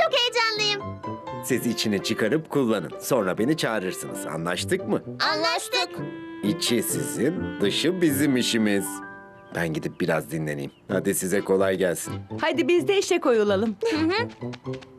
çok heyecanlıyım. Siz içini çıkarıp kullanın. Sonra beni çağırırsınız. Anlaştık mı? Anlaştık. İçi sizin, dışı bizim işimiz. Ben gidip biraz dinleneyim. Hadi size kolay gelsin. Hadi biz de işe koyulalım.